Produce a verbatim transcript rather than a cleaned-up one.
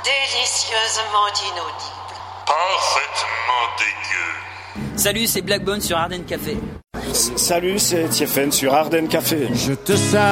Délicieusement inaudible. Parfaitement dégueu. Salut, c'est Blackbone sur Ardennes Café. Salut, c'est Tiefen sur Ardennes Café. Je te salue.